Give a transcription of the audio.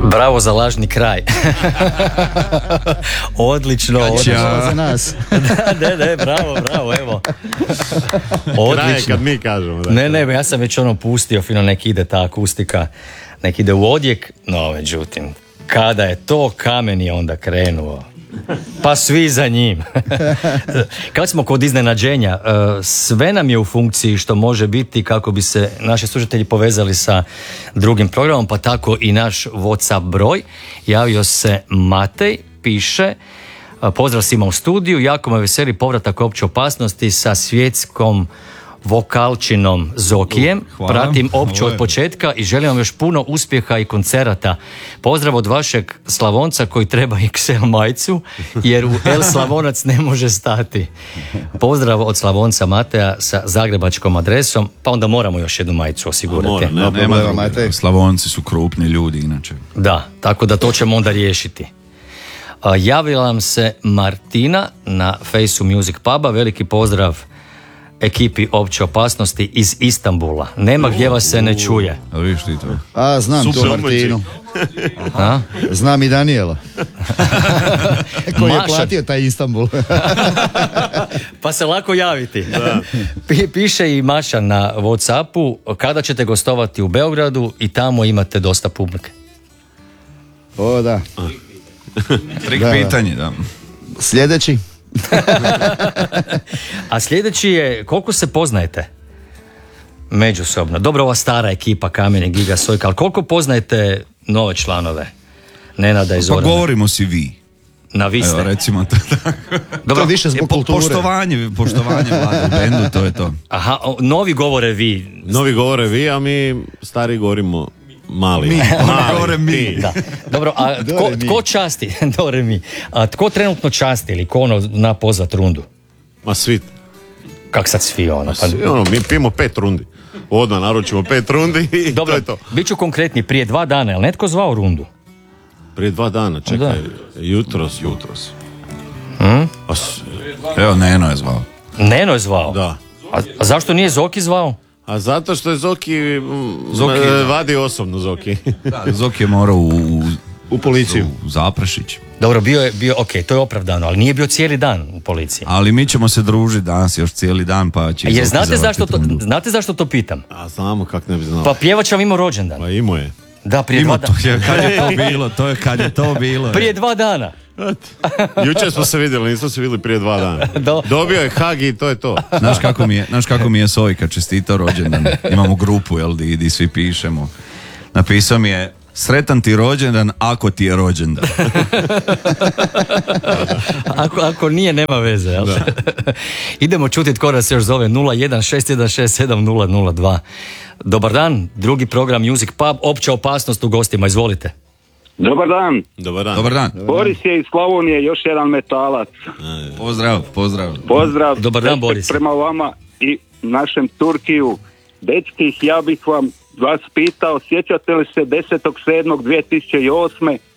Bravo za lažni kraj. Odlično. Za nas. Ne, bravo, evo. Odlično. Kraj kad mi kažemo. Da. Ne, ja sam već pustio, fino nek ide ta akustika, nek ide u odjek, no međutim, kada je to kamen je onda krenuo. Pa svi za njim. Kad smo kod iznenađenja, sve nam je u funkciji što može biti kako bi se naši slušatelji povezali sa drugim programom, pa tako i naš WhatsApp broj. Javio se Matej, piše: pozdrav svima u studiju, jako me veseli povratak Opće opasnosti sa svjetskom vokalčinom Zokijem. Pratim Opću od početka i želim vam još puno uspjeha i koncerata. Pozdrav od vašeg Slavonca koji treba XL majicu jer u L Slavonac ne može stati. Pozdrav od Slavonca Mateja sa zagrebačkom adresom, pa onda moramo još jednu majicu osigurati. Nema, Slavonci su krupni ljudi inače. Da, tako da to ćemo onda riješiti. Javila nam se Martina na Fejsu Music Puba, veliki pozdrav ekipi Opće opasnosti iz Istanbula. Nema gdje vas se ne čuje. Viš ti to? Znam to Martinu. Znam i Daniela. Koji je platio taj Istanbul. Pa se lako javiti. Piše i Maša na WhatsAppu kada ćete gostovati u Beogradu i tamo imate dosta publike. O da. Trik pitanje, da. Sljedeći. A sljedeći je, koliko se poznajete međusobno? Dobro, ova stara ekipa Kamen i Giga Sojka, ali koliko poznajete nove članove? Nenada i Zorana. Pa govorimo si vi. Na vi ste. Evo, recimo to tako. Dobro, to više zbog kulture. Poštovanje vlade u bendu, to je to. Aha, novi govore vi. Novi govore vi, a mi stari govorimo mali. Govore mi. Da. Dobro, a tko časti? Dobre mi. A tko trenutno časti ili ko na pozvat rundu? Ma svi. Kak sad svi ono? Pa... mi pijemo 5 rundi. Odmah naručimo 5 rundi i dobro, to je to. Bit ću konkretni, prije 2 dana, je li netko zvao rundu? Prije 2 dana, čekaj, jutros. Evo, Neno je zvao. Neno je zvao? Da. A zašto nije Zoki zvao? A zato što je Zoki vadi osobno Zoki. Da, Zoki je morao u policiju. U Zaprašić. Dobro, bio, ok, to je opravdano, ali nije bio cijeli dan u policiji. Ali mi ćemo se družiti danas još cijeli dan, pa će... Jer znate zašto to pitam? A znamo kak ne bi znao. Pa pjevač vam imao rođendan. Pa imao je. Da, prije 2 dana. Kad je to bilo. Prije 2 dana. Jučer smo se vidjeli, nismo se vidjeli prije 2 dana. Dobio je hag i to je to. Znaš kako mi je Sojka čestitao rođendan. Imamo grupu, jel, di svi pišemo. Napisao mi je: sretan ti rođendan ako ti je rođendan. Ako nije, nema veze, jel? Idemo čuti tko nas još zove. 016167002. Dobar dan, drugi program Music Pub, Opća opasnost u gostima, izvolite. Dobar dan. Dobar dan. Boris je iz Slavonije, još jedan metalac. Pozdrav. Dobar dan, Boris. Prema vama i našem Turkiju. Dečki, ja bih vas pitao, sjećate li se 10.7.2008.